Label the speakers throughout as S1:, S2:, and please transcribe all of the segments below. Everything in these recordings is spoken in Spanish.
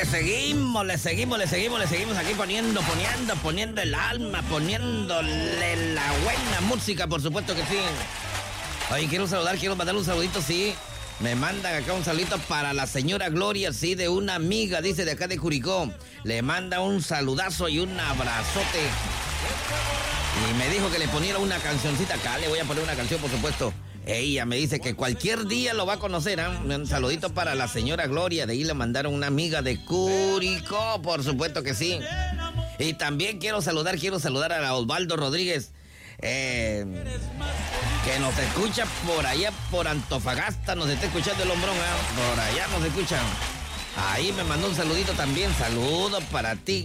S1: Le seguimos aquí poniendo el alma, poniéndole la buena música, por supuesto que sí. Oye, quiero mandar un saludito, sí. Me mandan acá un saludito para la señora Gloria, sí, de una amiga, dice, de acá de Curicó. Le manda un saludazo y un abrazote. Y me dijo que le poniera una cancioncita acá, le voy a poner una canción, por supuesto. Ella me dice que cualquier día lo va a conocer, ¿eh? Un saludito para la señora Gloria, de ahí le mandaron una amiga de Curicó, por supuesto que sí. Y también quiero saludar a Osvaldo Rodríguez, que nos escucha por allá, por Antofagasta, nos está escuchando el hombrón, ¿eh? Por allá nos escuchan. Ahí me mandó un saludito también, saludos para ti.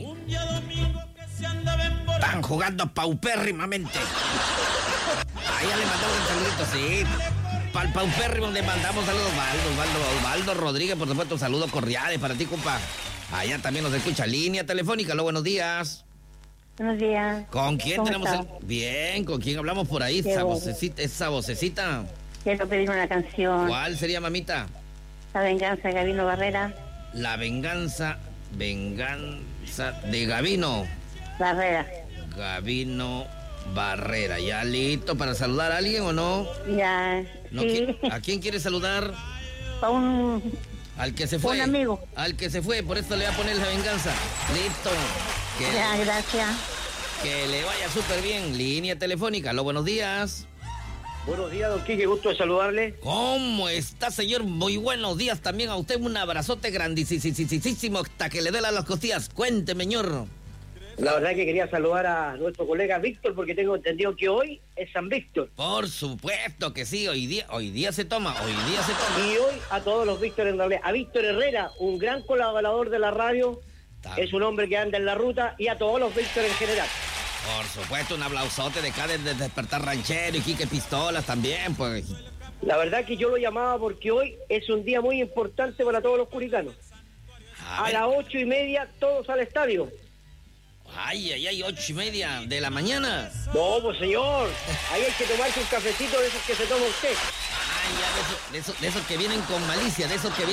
S1: Están jugando paupérrimamente. Allá le mandamos un saludito, sí. Para el paupérrimo le mandamos saludos a Osvaldo Rodríguez, por supuesto, saludos cordiales para ti, compa. Allá también nos escucha línea telefónica. Aló, buenos días.
S2: Buenos días.
S1: ¿Con quién tenemos
S2: estás?
S1: Bien, ¿con quién hablamos por ahí? Esa vocecita.
S2: Quiero pedir una canción.
S1: ¿Cuál sería, mamita?
S2: La venganza de Gabino Barrera.
S1: La venganza de Gabino Barrera. ¿Ya listo para saludar a alguien o no?
S2: Ya.
S1: No,
S2: Sí.
S1: ¿A quién quiere saludar?
S2: Para un
S1: Al que se fue.
S2: Un amigo.
S1: Al que se fue, por eso le voy a poner la venganza. Listo.
S2: Ya, gracias.
S1: Que le vaya súper bien. Línea telefónica. Aló, buenos días.
S3: Buenos días, don Quique, gusto de saludarle.
S1: ¿Cómo está, señor? Muy buenos días también a usted. Un abrazote grandísimo hasta que le duela las costillas. Cuénteme, señor.
S3: La verdad que quería saludar a nuestro colega Víctor porque tengo entendido que hoy es San Víctor.
S1: Por supuesto que sí, hoy día se toma.
S3: Y hoy a todos los Víctor en realidad. A Víctor Herrera, un gran colaborador de la radio, es un hombre que anda en la ruta, y a todos los Víctor en general.
S1: Por supuesto, un aplausote de acá desde Despertar Ranchero y Quique Pistolas también, pues.
S3: La verdad que yo lo llamaba porque hoy es un día muy importante para todos los curicanos. A las 8:30 todos al estadio.
S1: Ay, 8:30 de la mañana.
S3: No, pues señor, ahí hay que tomarse un cafecito de esos que se toma usted.
S1: Ay, ya, de esos que vienen con malicia,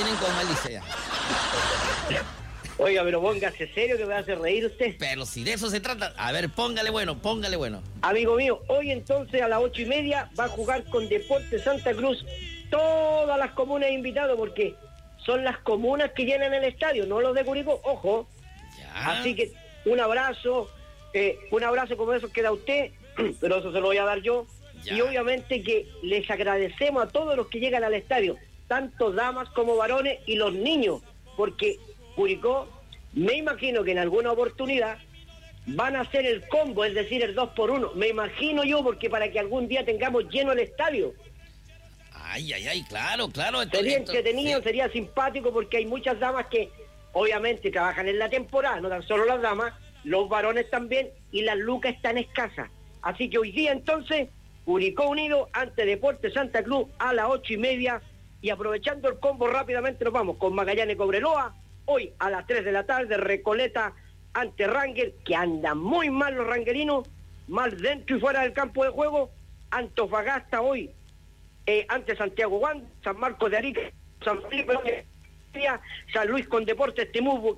S3: Oiga, pero póngase serio que me hace reír usted.
S1: Pero si de eso se trata, a ver, póngale bueno.
S3: Amigo mío, hoy entonces a las 8:30 va a jugar con Deportes Santa Cruz todas las comunas invitadas, porque son las comunas que llenan el estadio, no los de Curicó, ojo.
S1: Ya.
S3: Así que un abrazo como esos que da usted, pero eso se lo voy a dar yo.
S1: Ya.
S3: Y obviamente que les agradecemos a todos los que llegan al estadio, tanto damas como varones y los niños, porque Curicó, me imagino que en alguna oportunidad van a hacer el combo, es decir, el 2x1. Me imagino yo, porque para que algún día tengamos lleno el estadio.
S1: Ay, claro.
S3: Sería entretenido,
S1: sí.
S3: sería simpático, porque hay muchas damas que obviamente trabajan en la temporada, no tan solo las damas, los varones también, y las lucas están escasas. Así que hoy día entonces, Curicó Unido ante Deportes Santa Cruz a las 8:30, y aprovechando el combo rápidamente nos vamos con Magallanes Cobreloa. Hoy a las 3 de la tarde, Recoleta ante Ranger, que andan muy mal los ranguerinos, mal dentro y fuera del campo de juego. Antofagasta hoy ante Santiago Wanderers, San Marcos de Arica, San Felipe, San Luis con Deportes Temuco,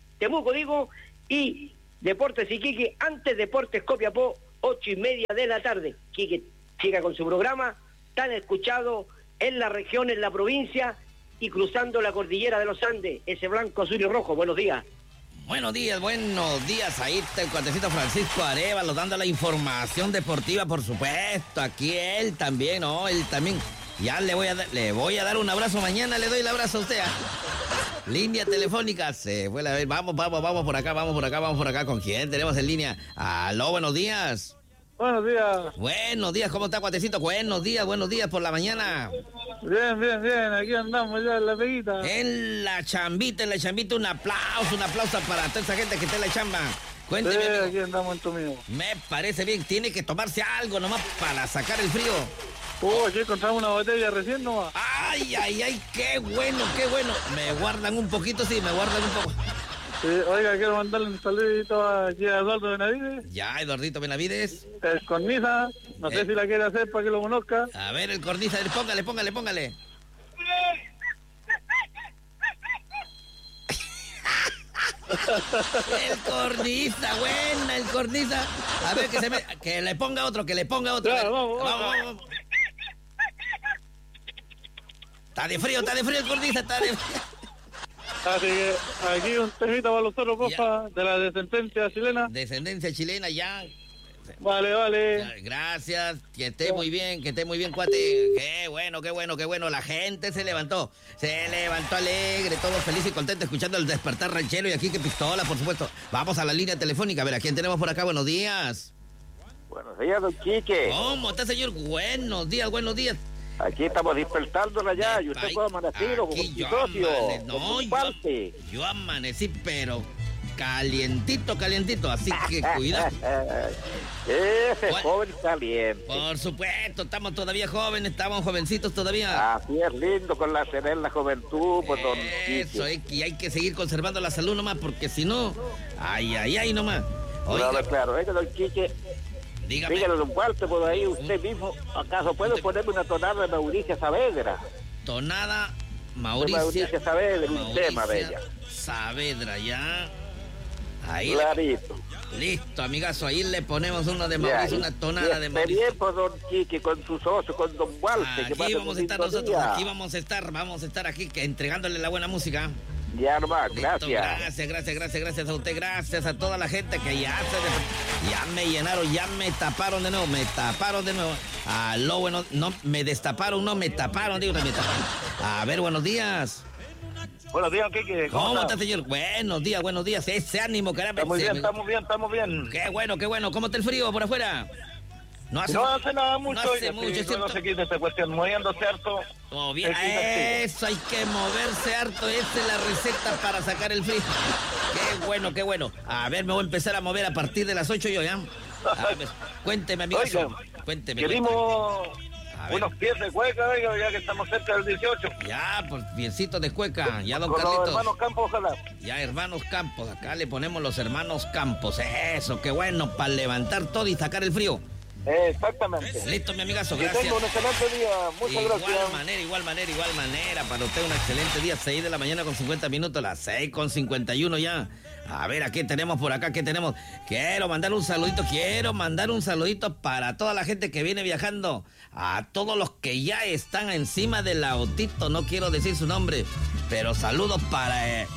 S3: y Deportes Iquique ante Deportes Copiapó, 8:30 de la tarde. Quique siga con su programa, tan escuchado en la región, en la provincia, y cruzando la cordillera de los Andes, ese blanco, azul y rojo. Buenos días.
S1: Buenos días. Ahí está el cuatecito Francisco Arevalo dando la información deportiva, por supuesto. Aquí él también. Ya le voy a dar un abrazo mañana, le doy el abrazo a usted. Línea telefónica, se fue la vez. Vamos por acá. ¿Con quién tenemos en línea? Aló, buenos días. Buenos días, ¿cómo está, cuatecito? Buenos días por la mañana.
S4: Bien, aquí andamos ya en la peguita.
S1: En la chambita, un aplauso para toda esa gente que está en la chamba. Cuénteme,
S4: Sí,
S1: amigo.
S4: aquí andamos en tu mío.
S1: Me parece bien, tiene que tomarse algo nomás para sacar el frío.
S4: Aquí encontramos una botella recién nomás.
S1: Ay, qué bueno. Me guardan un poquito, sí, me guardan un poco.
S4: Sí, oiga, quiero mandarle un saludito aquí a Eduardo Benavides.
S1: Ya, Eduardito Benavides.
S4: El cornisa, no sé si la quiere hacer para que lo conozca.
S1: A ver, el cornisa, póngale. El cornisa, buena, el cornisa. A ver, que le ponga otro, que le ponga otro.
S4: Claro, vamos.
S1: Está de frío el cornisa, está de frío.
S4: Así que aquí un temita para nosotros, porfa, de la descendencia chilena.
S1: Descendencia chilena, ya.
S4: Vale.
S1: Gracias, que esté muy bien, cuate. Qué bueno. La gente se levantó alegre, todos felices y contentos, escuchando el despertar ranchero y aquí que pistola, por supuesto. Vamos a la línea telefónica, a ver, ¿a quién tenemos por acá? Buenos días.
S5: Buenos días, don Quique.
S1: ¿Cómo está, señor? Buenos días.
S5: Aquí estamos despertándola ya, y usted puede amanecer, o con su socio,
S1: yo amanecí, pero calientito, así que cuidado.
S5: Ese joven caliente.
S1: Por supuesto, estamos todavía jóvenes, estamos jovencitos todavía.
S5: Así es lindo con tener la juventud, pues, don
S1: Eso, y hay que seguir conservando la salud nomás, porque si no, ay, nomás.
S5: Oiga, claro, don Quique. Dígame, don Walter, por ahí usted mismo, ¿acaso puede ponerme una tonada de Mauricia Saavedra?
S1: Tonada
S5: Mauricia Saavedra, un tema de ella.
S1: Saavedra, ya. Ahí.
S5: Clarito.
S1: Listo, amigazo, ahí le ponemos uno de Mauricio, una tonada de Mauricio.
S5: Bien por don Quique, con su socio, con don Walter.
S1: Aquí vamos a estar nosotros, aquí vamos a estar aquí entregándole la buena música.
S5: Ya nomás,
S1: gracias. Gracias a usted, gracias a toda la gente que ya me llenaron, ya me taparon de nuevo. Aló, bueno, no, me destaparon, no, me taparon, digo, me taparon. A ver, buenos días.
S5: Buenos días, Kike.
S1: ¿Cómo está, señor? Buenos días, ese ánimo, caramba.
S5: Estamos bien.
S1: Qué bueno, ¿cómo está el frío por afuera?
S5: No hace nada mucho.
S1: No hace mucho,
S5: no se quita esta cuestión, moviéndose harto.
S1: Oh, bien. Eso, hay que moverse harto. Esta es la receta para sacar el frío. Qué bueno. A ver, me voy a empezar a mover a partir de las 8 yo, ¿ya? A ver, cuénteme, amigo. Cuénteme.
S5: Queremos unos pies de cueca, oiga, ya que estamos cerca del 18.
S1: Ya, pues, piecitos de cueca. Ya, don
S5: con
S1: Carlitos.
S5: Los hermanos Campos, ojalá.
S1: Ya, hermanos Campos. Acá le ponemos los hermanos Campos. Eso, qué bueno, para levantar todo y sacar el frío.
S5: Exactamente.
S1: Listo, mi amigazo, gracias.
S5: Que tenga un excelente día, muchas gracias.
S1: Igual manera, para usted un excelente día, 6 de la mañana con 50 minutos, las 6:51 ya. A ver, ¿a qué tenemos por acá? ¿Qué tenemos? Quiero mandar un saludito para toda la gente que viene viajando, a todos los que ya están encima del autito, no quiero decir su nombre, pero saludos para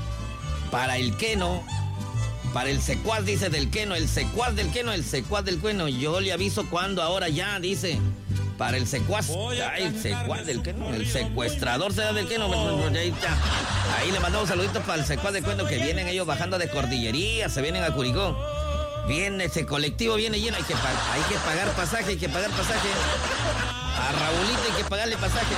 S1: el Keno. Para el secuaz, dice, del Keno, el secuaz del Keno. Yo le aviso cuando ahora ya, dice. Para el secuaz. Ay, el secuaz del Keno. El secuestrador será del Keno. Ahí le mandamos saluditos para el secuaz del Keno, que vienen ellos bajando de Cordillería, se vienen a Curicó. Viene ese colectivo, viene lleno. Hay que pagar pasaje. A Raulito hay que pagarle pasaje.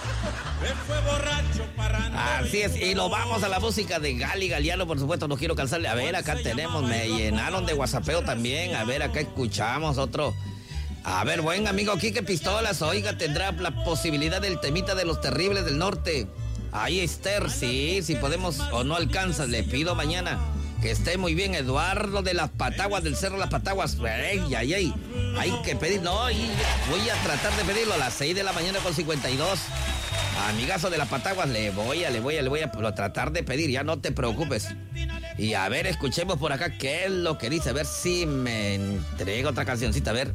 S1: Así es, y nos vamos a la música de Gali Galiano, por supuesto, no quiero cansarle. A ver, acá tenemos, me llenaron de guasapeo también. A ver, acá escuchamos otro. A ver, buen amigo Quique Pistolas, oiga, tendrá la posibilidad del temita de los terribles del norte. Ahí Esther, sí, si podemos o no alcanza, le pido mañana. Que esté muy bien, Eduardo de las Pataguas, del Cerro de las Pataguas. Hay que pedir, no, y voy a tratar de pedirlo a las 6 de la mañana con 52. Amigazo de las Pataguas, le voy a tratar de pedir, ya no te preocupes. Y a ver, escuchemos por acá qué es lo que dice, a ver si me entrega otra cancioncita, a ver.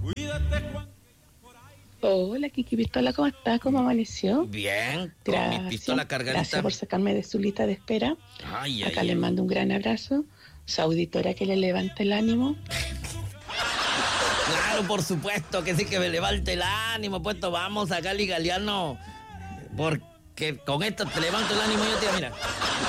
S6: Hola, Kiki Pistola, ¿cómo estás? ¿Cómo amaneció?
S1: Bien, con mi pistola cargadita.
S6: Gracias por sacarme de su lista de espera. Acá les mando un gran abrazo. Su auditora que le levante el ánimo.
S1: Claro, por supuesto que sí, que me levante el ánimo, puesto, vamos a Gali Galiano. Porque con esto te levanto el ánimo, yo te digo, mira.